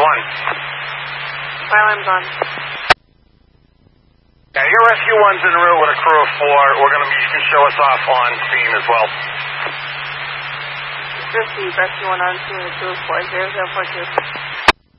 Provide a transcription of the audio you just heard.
My alarm's on. Yeah, your rescue 1's en route with a crew of 4. You can show us off on scene as well. Receive rescue 1 on scene with crew of 4, 0042.